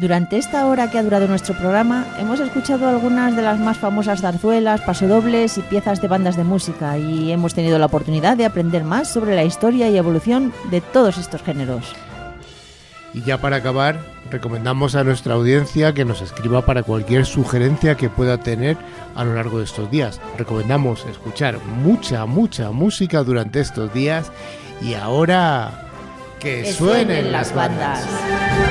Durante esta hora que ha durado nuestro programa, hemos escuchado algunas de las más famosas zarzuelas, pasodobles y piezas de bandas de música, y hemos tenido la oportunidad de aprender más sobre la historia y evolución de todos estos géneros. Y ya para acabar, recomendamos a nuestra audiencia que nos escriba para cualquier sugerencia que pueda tener a lo largo de estos días. Recomendamos escuchar mucha música durante estos días, y ahora que suenen las bandas.